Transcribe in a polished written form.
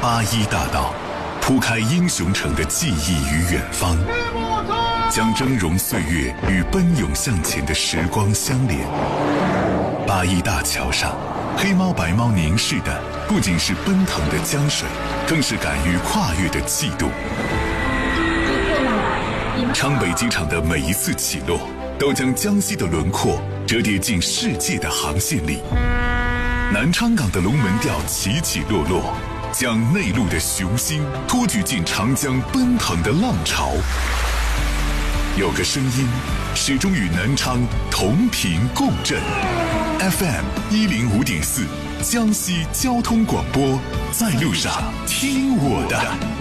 81大道，铺开英雄城的记忆与远方，将峥嵘岁月与奔涌向前的时光相连。81大桥上，黑猫白猫凝视的不仅是奔腾的江水，更是敢于跨越的气度。昌北机场的每一次起落，都将江西的轮廓折叠进世界的航线里。南昌港的龙门吊起起落落，将内陆的雄心托举进长江奔腾的浪潮。有个声音始终与南昌同频共振。FM 105.4，江西交通广播，在路上听我的。